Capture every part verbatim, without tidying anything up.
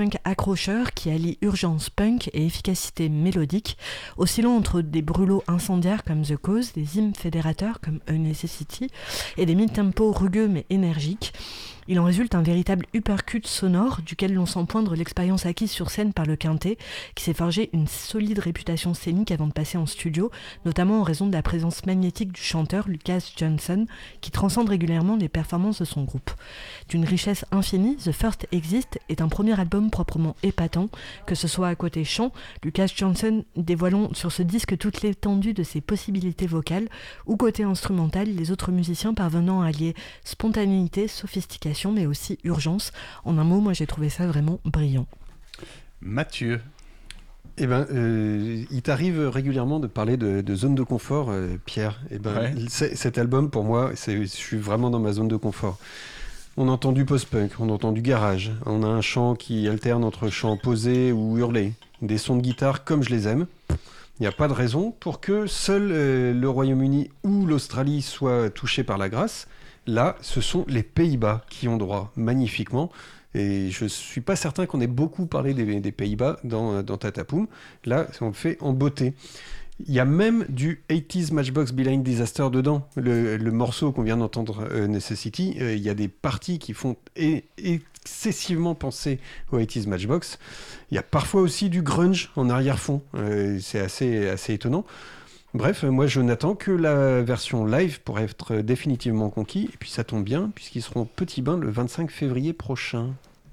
post-punk accrocheur qui allie urgence punk et efficacité mélodique, oscillant entre des brûlots incendiaires comme The Cause, des hymnes fédérateurs comme A Necessity et des mid-tempo rugueux mais énergiques. Il en résulte un véritable uppercut sonore duquel l'on sent poindre l'expérience acquise sur scène par le Quintet, qui s'est forgé une solide réputation scénique avant de passer en studio, notamment en raison de la présence magnétique du chanteur Lucas Johnson, qui transcende régulièrement les performances de son groupe. D'une richesse infinie, The First Exist est un premier album proprement épatant, que ce soit à côté chant, Lucas Johnson dévoilant sur ce disque toute l'étendue de ses possibilités vocales, ou côté instrumental, les autres musiciens parvenant à allier spontanéité, sophistication, mais aussi urgence. En un mot, moi j'ai trouvé ça vraiment brillant. Mathieu. Eh ben, euh, il t'arrive régulièrement de parler de, de zone de confort, euh, Pierre. Eh ben, Ouais. cet album, pour moi, c'est, je suis vraiment dans ma zone de confort. On entend du post-punk, on entend du garage, on a un chant qui alterne entre chant posé ou hurlé, des sons de guitare comme je les aime. Il n'y a pas de raison pour que seul euh, le Royaume-Uni ou l'Australie soient touchés par la grâce. Là, ce sont les Pays-Bas qui ont droit magnifiquement. Et je ne suis pas certain qu'on ait beaucoup parlé des, des Pays-Bas dans, dans Tatapoum. Là, on le fait en beauté. Il y a même du eighties Matchbox Behind Disaster dedans. Le, le morceau qu'on vient d'entendre, euh, Necessity, euh, il y a des parties qui font é- excessivement penser au eighties Matchbox. Il y a parfois aussi du grunge en arrière-fond. Euh, c'est assez, assez étonnant. Bref, moi je n'attends que la version live pour être définitivement conquis. Et puis ça tombe bien, puisqu'ils seront au Petit Bain le vingt-cinq février prochain.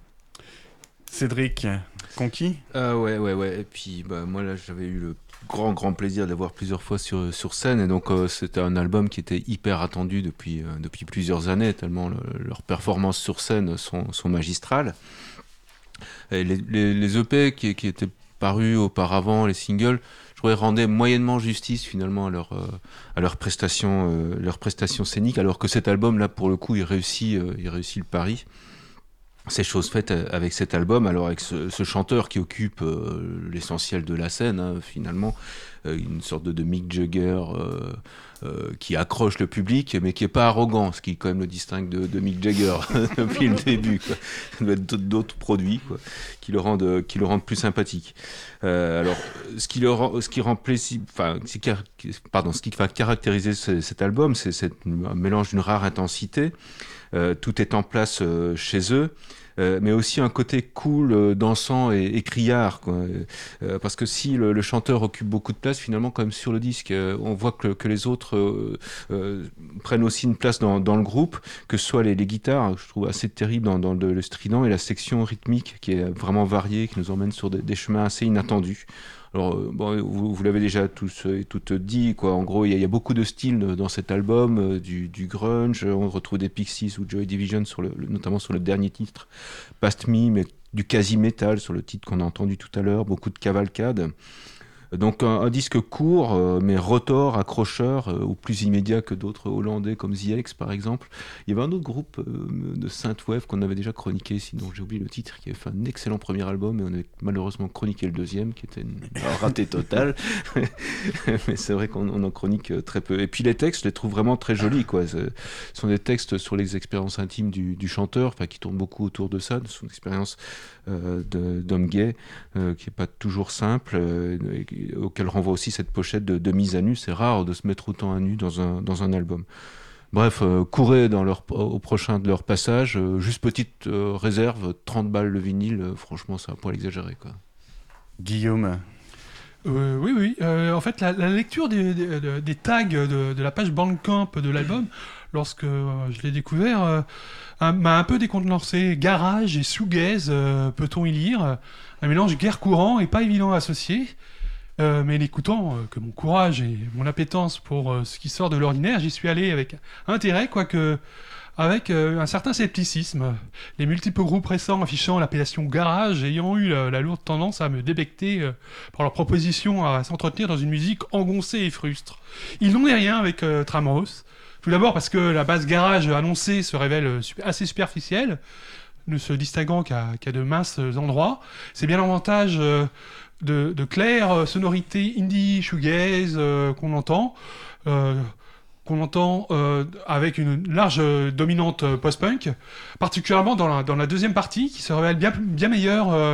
Cédric, conquis ? Ah ouais, ouais, ouais. Et puis bah, moi là j'avais eu le grand, grand plaisir de les voir plusieurs fois sur, sur scène. Et donc euh, c'était un album qui était hyper attendu depuis, euh, depuis plusieurs années, tellement le, leurs performances sur scène sont, sont magistrales. Et les, les, les E P qui, qui étaient parus auparavant, les singles, je trouvais rendaient moyennement justice finalement à leur, euh, à leur prestation, euh, leur prestation scénique, alors que cet album là pour le coup il réussit, euh, il réussit le pari. C'est chose faite avec cet album, alors avec ce, ce chanteur qui occupe euh, l'essentiel de la scène, hein, finalement, euh, une sorte de, de Mick Jagger euh, euh, qui accroche le public, mais qui n'est pas arrogant, ce qui quand même le distingue de, de Mick Jagger depuis le début, quoi. Il doit être d'autres produits quoi, qui, le rendent, qui le rendent plus sympathique. Euh, alors, ce qui, le rend, ce qui rend plaisir, enfin, pardon, ce qui va caractériser ce, cet album, c'est, c'est un mélange d'une rare intensité. Euh, tout est en place euh, chez eux, euh, mais aussi un côté cool, euh, dansant et, et criard, quoi. Euh, parce que si le, le chanteur occupe beaucoup de place, finalement, quand même sur le disque, euh, on voit que, que les autres euh, euh, prennent aussi une place dans, dans le groupe, que ce soit les, les guitares, je trouve assez terrible dans, dans le, le strident, et la section rythmique qui est vraiment variée, qui nous emmène sur des, des chemins assez inattendus. Alors, euh, bon, vous, vous l'avez déjà tous et toutes dit, quoi. En gros, il y, y a beaucoup de styles dans cet album, euh, du, du grunge, on retrouve des Pixies ou Joy Division, sur le, le, notamment sur le dernier titre, Past Me, mais du quasi-metal sur le titre qu'on a entendu tout à l'heure, beaucoup de cavalcade. Donc un, un disque court, euh, mais rotor, accrocheur, euh, ou plus immédiat que d'autres hollandais comme The X par exemple. Il y avait un autre groupe euh, de synthwave qu'on avait déjà chroniqué, sinon j'ai oublié le titre, qui avait fait un excellent premier album, et on avait malheureusement chroniqué le deuxième, qui était une, un raté total. Mais c'est vrai qu'on on en chronique très peu. Et puis les textes, je les trouve vraiment très jolis, quoi. Ce sont des textes sur les expériences intimes du, du chanteur, enfin, qui tournent beaucoup autour de ça, de son expérience euh, de, d'homme gay, euh, qui n'est pas toujours simple, euh, auquel renvoie aussi cette pochette de, de mise à nu. C'est rare de se mettre autant à nu dans un, dans un album. Bref, euh, courez dans leur, au prochain de leur passage. Euh, juste petite euh, réserve, trente balles le vinyle, euh, franchement, ça va pas l'exagérer, quoi. Guillaume. Euh, oui, oui. Euh, en fait, la, la lecture des, des, des tags de, de la page Bandcamp de l'album, lorsque euh, je l'ai découvert, euh, un, m'a un peu décontenancé. Garage et shoegaze, euh, peut-on y lire ? Un mélange guère courant et pas évident à associer. Euh, mais l'écoutant, euh, que mon courage et mon appétence pour euh, ce qui sort de l'ordinaire, j'y suis allé avec intérêt, quoique avec euh, un certain scepticisme. Les multiples groupes récents affichant l'appellation garage ayant eu la, la lourde tendance à me débecter euh, par leur proposition à s'entretenir dans une musique engoncée et frustre. Il n'en est rien avec euh, Tramhouse. Tout d'abord parce que la base garage annoncée se révèle super, assez superficielle, ne se distinguant qu'à, qu'à de minces endroits. C'est bien l'avantage euh, de, de claires sonorités indie, shoegaze euh, qu'on entend, euh, qu'on entend euh, avec une large euh, dominante euh, post-punk, particulièrement dans la, dans la deuxième partie, qui se révèle bien, bien meilleure euh,